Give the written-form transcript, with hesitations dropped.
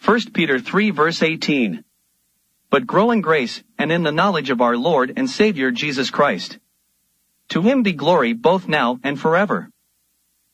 1 Peter 3 verse 18. But grow in grace and in the knowledge of our Lord and Savior Jesus Christ. To him be glory both now and forever.